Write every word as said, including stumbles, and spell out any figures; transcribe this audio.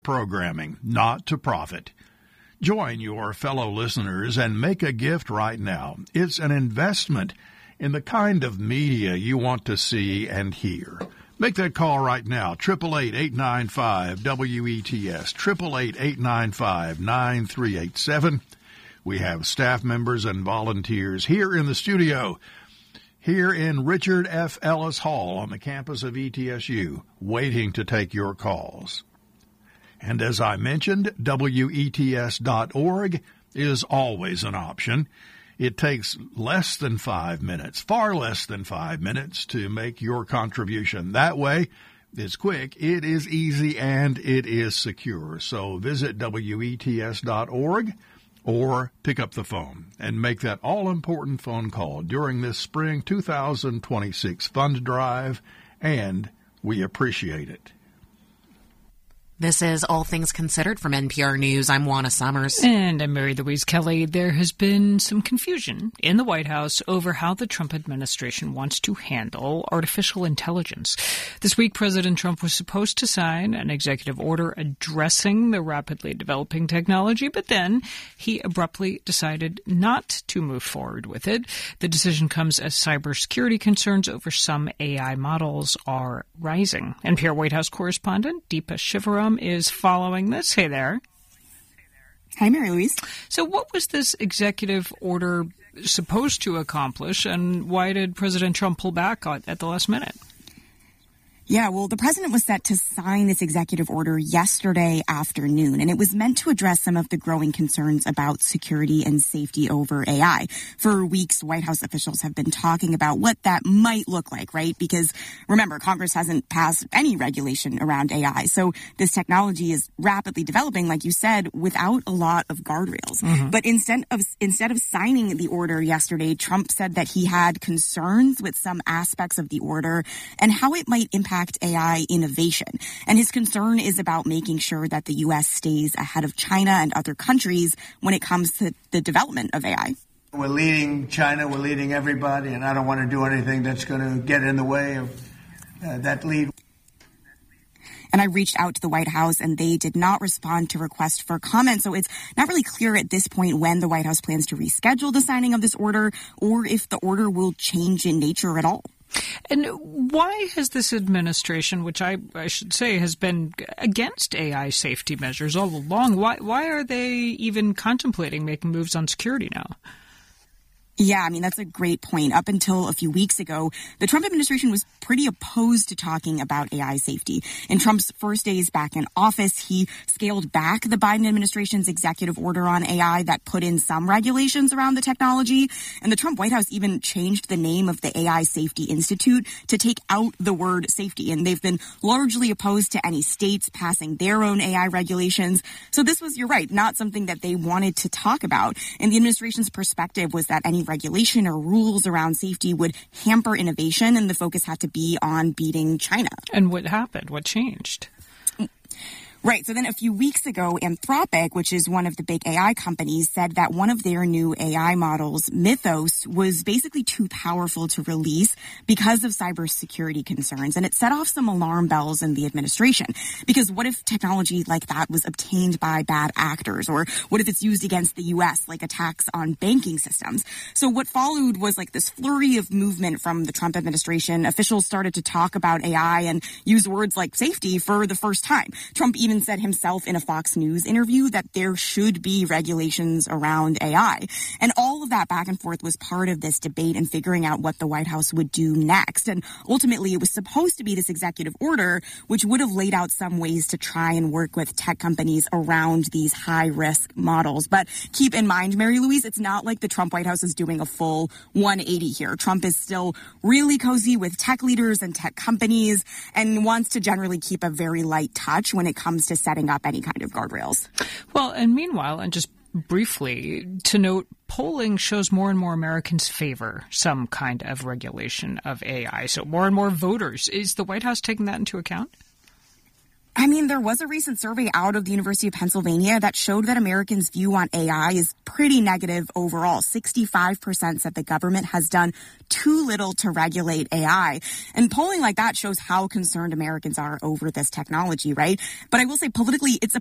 Programming, not to profit. Join your fellow listeners and make a gift right now. It's an investment in the kind of media you want to see and hear. Make that call right now, eight eight eight, eight nine five, W E T S, eight eight eight, eight nine five, nine three eight seven. We have staff members and volunteers here in the studio, here in Richard F. Ellis Hall on the campus of E T S U, waiting to take your calls. And as I mentioned, W E T S dot org is always an option. It takes less than five minutes, far less than five minutes to make your contribution. That way, it's quick, it is easy, and it is secure. So visit W E T S dot org or pick up the phone and make that all-important phone call during this spring two thousand twenty-six fund drive, and we appreciate it. This is All Things Considered from N P R News. I'm Juana Summers. And I'm Mary Louise Kelly. There has been some confusion in the White House over how the Trump administration wants to handle artificial intelligence. This week, President Trump was supposed to sign an executive order addressing the rapidly developing technology, but then he abruptly decided not to move forward with it. The decision comes as cybersecurity concerns over some A I models are rising. N P R White House correspondent Deepa Shivaram is following this. Hey there. Hi, Mary Louise. So what was this executive order supposed to accomplish, and why did President Trump pull back at the last minute? Yeah, well, the president was set to sign this executive order yesterday afternoon, and it was meant to address some of the growing concerns about security and safety over A I. For weeks, White House officials have been talking about what that might look like, right? Because remember, Congress hasn't passed any regulation around A I. So this technology is rapidly developing, like you said, without a lot of guardrails. Mm-hmm. But instead of instead of signing the order yesterday, Trump said that he had concerns with some aspects of the order and how it might impact A I innovation. And his concern is about making sure that the U S stays ahead of China and other countries when it comes to the development of A I. We're leading China, we're leading everybody, and I don't want to do anything that's going to get in the way of uh, that lead. And I reached out to the White House, and they did not respond to requests for comment. So it's not really clear at this point when the White House plans to reschedule the signing of this order or if the order will change in nature at all. And why has this administration, which I, I should say has been against A I safety measures all along, why why are they even contemplating making moves on security now? Yeah, I mean, that's a great point. Up until a few weeks ago, the Trump administration was pretty opposed to talking about A I safety. In Trump's first days back in office, he scaled back the Biden administration's executive order on A I that put in some regulations around the technology. And the Trump White House even changed the name of the A I Safety Institute to take out the word safety. And they've been largely opposed to any states passing their own A I regulations. So this was, you're right, not something that they wanted to talk about. And the administration's perspective was that any regulation or rules around safety would hamper innovation, and the focus had to be on beating China. And what happened? What changed? Right. So then a few weeks ago, Anthropic, which is one of the big A I companies, said that one of their new A I models, Mythos, was basically too powerful to release because of cybersecurity concerns. And it set off some alarm bells in the administration. Because what if technology like that was obtained by bad actors? Or what if it's used against the U S, like attacks on banking systems? So what followed was like this flurry of movement from the Trump administration. Officials started to talk about A I and use words like safety for the first time. Trump even said himself in a Fox News interview that there should be regulations around A I. And all of that back and forth was part of this debate and figuring out what the White House would do next. And ultimately, it was supposed to be this executive order, which would have laid out some ways to try and work with tech companies around these high-risk models. But keep in mind, Mary Louise, it's not like the Trump White House is doing a full one eighty here. Trump is still really cozy with tech leaders and tech companies and wants to generally keep a very light touch when it comes to setting up any kind of guardrails. Well, and meanwhile, and just briefly to note, polling shows more and more Americans favor some kind of regulation of A I. So more and more voters. Is the White House taking that into account? I mean, there was a recent survey out of the University of Pennsylvania that showed that Americans' view on A I is pretty negative overall. sixty-five percent said the government has done too little to regulate A I. And polling like that shows how concerned Americans are over this technology, right? But I will say politically, it's a